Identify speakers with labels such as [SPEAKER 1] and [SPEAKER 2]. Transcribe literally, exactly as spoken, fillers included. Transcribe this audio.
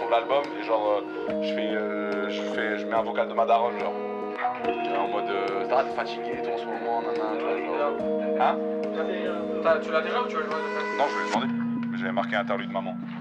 [SPEAKER 1] sur l'album et genre euh, je fais euh, je fais je mets un vocal de ma daronne genre euh, en mode euh, ça va t'es fatigué et tout en ce moment nanana tu vois genre hein
[SPEAKER 2] T'as- Tu l'as déjà ou tu vas le jouer de fait?
[SPEAKER 1] non je vais lui demander mais j'avais marqué interlude maman